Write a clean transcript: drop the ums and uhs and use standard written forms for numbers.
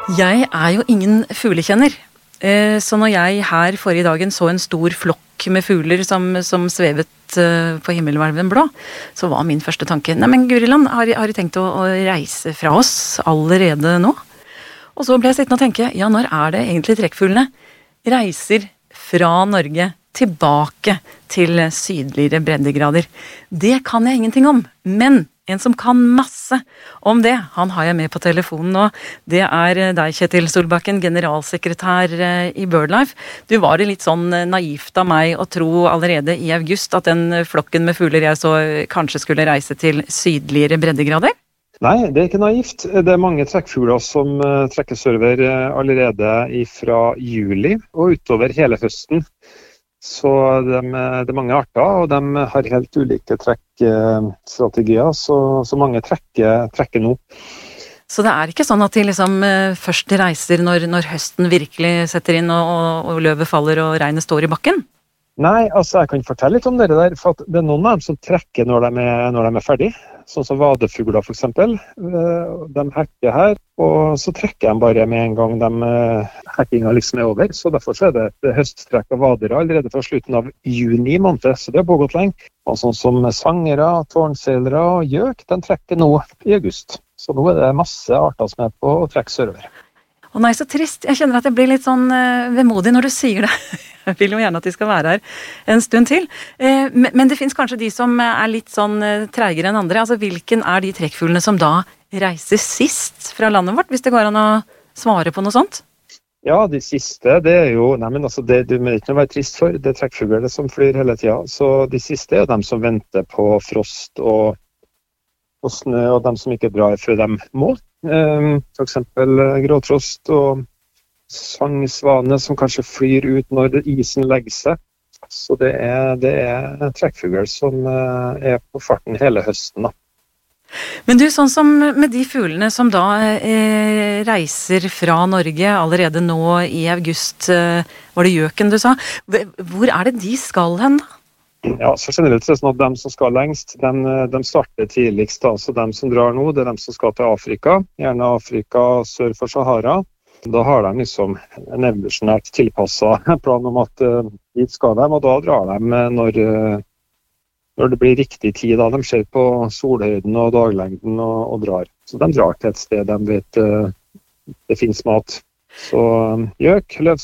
Jeg jo ingen fuglekjenner, så når jeg her forrige dagen så en stor flokk med fugler som svevet på himmelhvelven blå, så var min første tanke, nei, men Guriland, har du tenkt å reise fra oss allerede nå? Og så ble jeg sittende og tenke, ja, når det egentlig trekkfuglene reiser fra Norge tilbake til sydligere breddegrader? Det kan jeg ingenting om, men en som kan masse om det, han har jeg med på telefonen nå. Det deg, Kjetil Solbakken, generalsekretær i BirdLife. Du var det litt sånn naivt av meg å tro allerede i august at den flokken med fugler jeg så kanskje skulle reise til sydligere breddegrader? Nei, det ikke naivt. Det mange trekkfugler som trekker sørover allerede fra juli og utover hele høsten. Så det mange arter, og de har helt ulike trekkstrategier, så mange trekker nå. Så det ikke sånn at de liksom først reiser når høsten virkelig setter inn og løvet faller og regnet står i bakken? Nei, altså jeg kan fortelle litt om det der, for det noen av dem som trekker når de ferdig, sånn som vadefugler for eksempel. De hekker her, og så trekker de bare med en gang hekkinga liksom over, så derfor så det høsttrekk av vadere allerede fra slutten av juni måned, så det har pågått lenge. Og sånn som sangere, tårnseilere og gjøk, de trekker nå i august. Så nå det masse arter som på å trekke sørover. Å nei, så trist. Jeg kjenner at jeg blir litt sånn vemodig når du sier det. Jeg vil jo gjerne at de skal være her en stund til. Men det finnes kanskje de som litt sånn treigere enn andre. Altså, hvilken de trekkfuglene som da reiser sist fra landet vårt, hvis det går an å svare på noe sånt? Ja, de siste, det jo... Nei, men altså, det må ikke være trist for. Det trekkfugler som flyr hele tiden. Så de siste dem som venter på frost og snø, og dem som ikke drar før de må. For eksempel gråtrost og sangsvane som kanskje flyr ut når isen legger seg. Så det trekkfugler som på farten hele høsten. Da. Men du, sånn som med de fuglene som da reiser fra Norge allerede nå i august, var det gjøken du sa? Hvor det de skal hen da? Ja, så generelt er det sånn at de som skal lengst, de starter tidligst. Da. Så de som drar nå, det de som skal til Afrika, gjerne Afrika sør for Sahara. Da har de liksom en evolusjonært tilpasset plan om at dit skal de, og da drar de når det blir riktig tid. Da. De ser på solhøyden og daglengden og drar. Så de drar til et sted de vet det finnes mat. Så gjøk, løvsang,